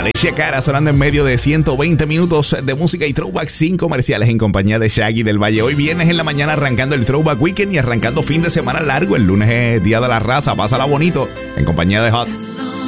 Alicia Cara sonando en medio de 120 minutos de música y throwback sin comerciales en compañía de Shaggy del Valle. Hoy viernes en la mañana arrancando el Throwback Weekend y arrancando fin de semana largo. El lunes es Día de la Raza. Pásala bonito en compañía de Hot.